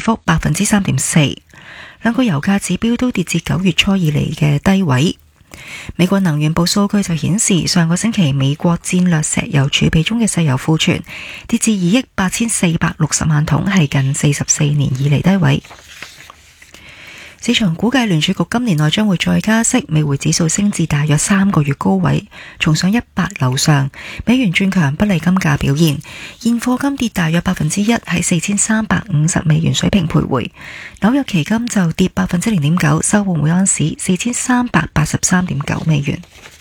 幅 3.4%， 兩個油價指標都跌至9月初以嚟嘅低位。美國能源部數據就顯示，上個星期美國戰略石油儲備中嘅石油庫存跌至2億8460萬桶，係近44年以嚟低位。市場估計聯儲局今年內將會再加息，美匯指數升至大約3個月高位，重上100樓上。美元轉強不利金價表現，現貨金跌大約 1%， 喺4350美元水平徘徊。紐約期金就跌 0.9%， 收報每盎司4383.9美元。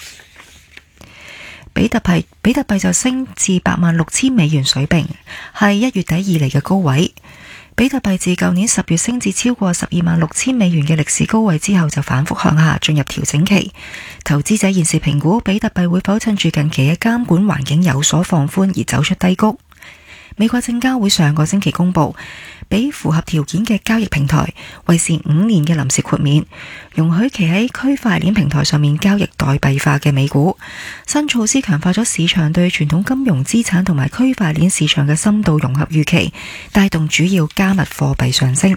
比特幣就升至86000美元水平，係1月底以嚟嘅高位。比特幣自舊年10月升至超過126,000美元嘅歷史高位之後，就反覆向下進入調整期。投資者現時評估比特幣會否趁住近期嘅監管環境有所放寬而走出低谷。美國證交會上個星期公布，俾符合條件嘅交易平台維持5年嘅臨時豁免，容許其喺區塊鏈平台上面交易代幣化嘅美股。新措施強化咗市場對傳統金融資產同埋區塊鏈市場嘅深度融合預期，帶動主要加密貨幣上升。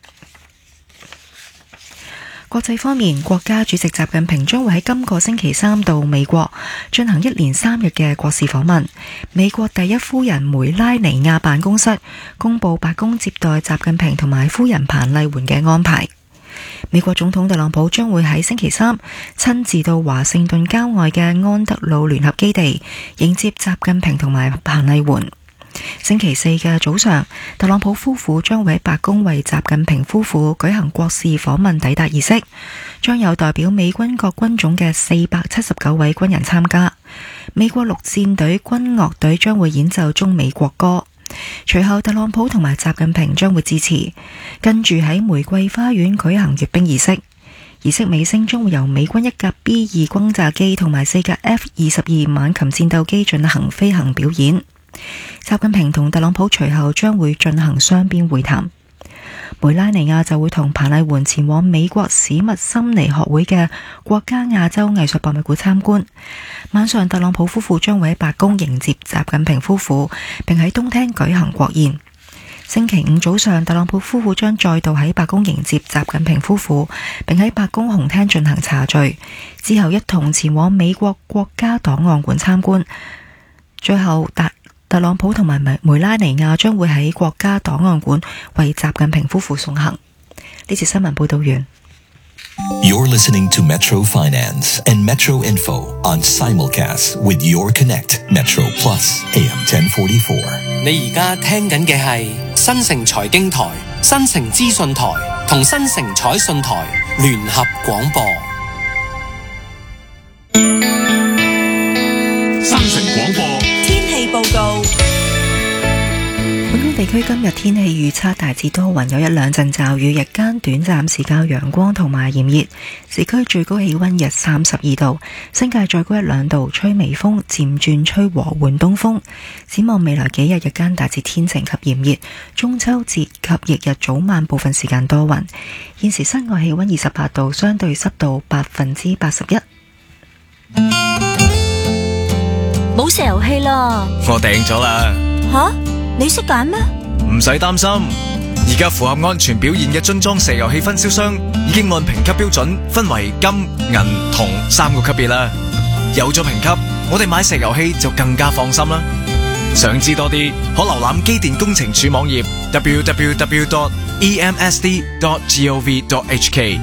國際方面，國家主席習近平將會喺今個星期三到美國進行1連3日嘅國事訪問。美國第一夫人梅拉尼亞辦公室公布白宮接待習近平同埋夫人彭麗媛嘅安排。美國總統特朗普將會喺星期三親自到華盛頓郊外嘅安德魯聯合基地迎接習近平同埋彭麗媛。星期四嘅早上，特朗普夫婦將會喺白宮為習近平夫婦舉行國事訪問抵達儀式，將有代表美軍各軍種嘅479位軍人參加。美國陸戰隊軍樂隊將會演奏中美國歌。隨後，特朗普同埋習近平將會致辭，跟住喺玫瑰花園舉行閱兵儀式。儀式尾聲將會由美軍1架 B2 轟炸機同埋4架 F-22猛禽戰鬥機進行飛行表演。習近平同特朗普隨後將會進行雙邊會談。梅拉尼亞就會同彭麗媛前往美國史密森尼學會嘅國家亞洲藝術博物館參觀。晚上，特朗普夫婦將會喺白宮迎接習近平夫婦，並喺東廳舉行國宴。星期五早上，特朗普夫婦將再度喺白宮迎接習近平夫婦，並喺白宮紅廳進行茶敘，之後一同前往美國國家檔案館參觀。最後，特朗普同埋梅拉尼亞將會喺國家檔案館為習近平夫婦送行。呢次新聞報道完。 You're listening to Metro Finance and Metro Info on simulcast with Your Connect Metro Plus AM 1044。 你而家聽緊嘅係新城財經台、新城資訊台同新城彩訊台聯合廣播。 新城廣播天氣報告。 本港地區今日天氣預測大致多雲，有1兩陣驟雨，日間短暫時間陽光同埋炎熱，市區最高氣溫約32度，新界再高1兩度，吹微風，漸轉吹和緩東風。展望未來幾日，日間大致天晴及炎熱，中秋節及翌日早晚部分時間多雲。現時室外氣溫28度，相對濕度81%。 冇石油氣啦！ 我訂咗啦。 吓？你識揀咩？ 唔使擔心，而家符合安全表現嘅樽裝石油氣分銷商已經按評級標準分為金、銀、銅3個級別啦。有咗評級，我哋買石油氣就更加放心啦。想知多啲，可瀏覽機電工程署網頁 www.emsd.gov.hk。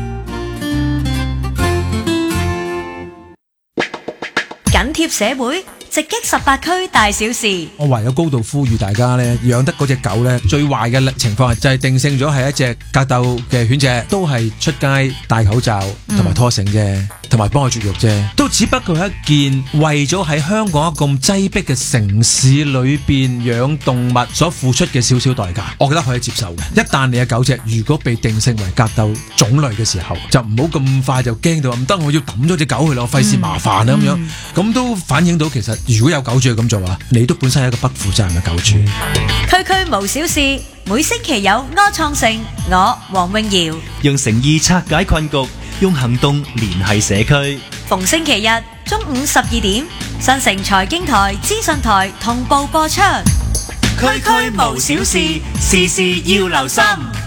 緊貼社會，直擊18區大小事。 我唯有高度呼籲大家咧，養得嗰隻狗咧，最壞嘅情況就係定性咗係一隻格鬥嘅犬隻，都係出街戴口罩同埋拖繩啫，同埋幫佢絕育啫，都只不過係一件為咗喺香港咁擠迫嘅城市裏邊養動物所付出嘅少少代價，我覺得可以接受嘅。一旦你嘅狗隻如果被定性為格鬥種類嘅時候，就唔好咁快就驚到唔得，我要抌咗隻狗去咯，費事麻煩啊咁樣，咁都反映到其實如果有狗主咁做啊，你都本身係一個不負責任嘅狗主。 區區無小事，每星期有柯創盛，我黃詠瑤， 用誠意拆解困局，用行動聯繫社區。 逢星期日中午12點，新城財經台、資訊台同步播出。 區區無小事，事事要留心。